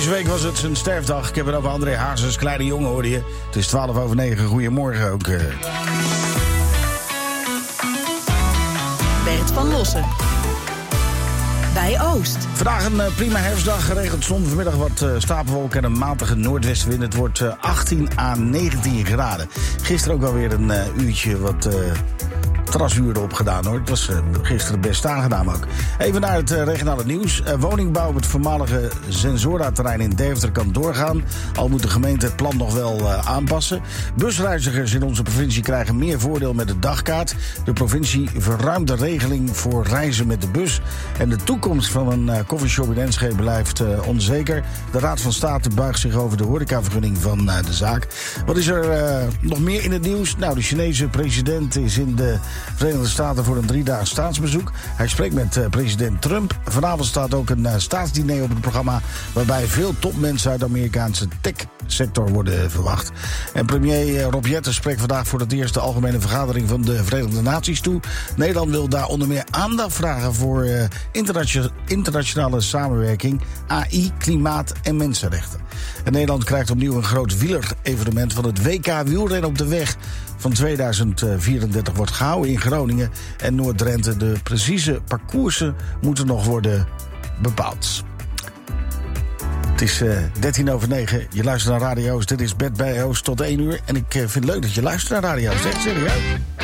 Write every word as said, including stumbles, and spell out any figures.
Deze week was het zijn sterfdag. Ik heb het over André Hazes, kleine jongen hoorde je. Het is twaalf over negen. Goedemorgen ook. Bert van Lossen. Bij Oost. Vandaag een uh, prima herfstdag. Geregeld zon, vanmiddag wat uh, stapelwolken en een matige noordwestenwind. Het wordt uh, achttien à negentien graden. Gisteren ook alweer een uh, uurtje wat... Uh, terrasuren opgedaan hoor. Het was uh, gisteren best aangenaam ook. Even naar het uh, regionale nieuws. Uh, woningbouw op het voormalige Sensora-terrein in Deventer kan doorgaan. Al moet de gemeente het plan nog wel uh, aanpassen. Busreizigers in onze provincie krijgen meer voordeel met de dagkaart. De provincie verruimt de regeling voor reizen met de bus. En de toekomst van een uh, coffeeshop in Enschede blijft uh, onzeker. De Raad van State buigt zich over de horecavergunning van uh, de zaak. Wat is er uh, nog meer in het nieuws? Nou, de Chinese president is in de Verenigde Staten voor een driedaags staatsbezoek. Hij spreekt met uh, president Trump. Vanavond staat ook een uh, staatsdiner op het programma, waarbij veel topmensen uit de Amerikaanse tech-sector worden verwacht. En premier uh, Rob Jetten spreekt vandaag voor het eerst de algemene vergadering van de Verenigde Naties toe. Nederland wil daar onder meer aandacht vragen voor uh, internatio- internationale samenwerking, A I, klimaat en mensenrechten. En Nederland krijgt opnieuw een groot wielerevenement van het W K wielrennen op de weg van tweeduizend vierendertig wordt gehouden in Groningen en Noord-Drenthe. De precieze parcoursen moeten nog worden bepaald. Het is uh, dertien over negen. Je luistert naar Radio Oost. Dit is Bert bij Oost tot één uur. En ik uh, vind het leuk dat je luistert naar Radio Oost. Echt serieus.